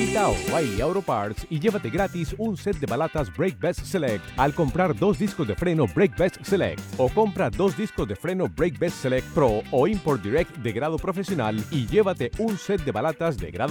Visita O'Reilly Auto Parts y llévate gratis un set de balatas Brake Best Select al comprar 2 discos de freno Brake Best Select, o compra 2 discos de freno Brake Best Select Pro o Import Direct de grado profesional y llévate un set de balatas de grado